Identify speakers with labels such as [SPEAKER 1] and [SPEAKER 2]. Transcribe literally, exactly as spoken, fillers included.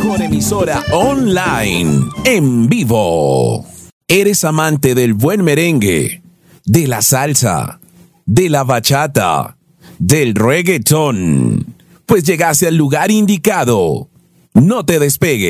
[SPEAKER 1] mejor emisora online, en vivo. ¿Eres amante del buen merengue, de la salsa, de la bachata, del reggaetón? Pues llegaste al lugar indicado. No te despegues.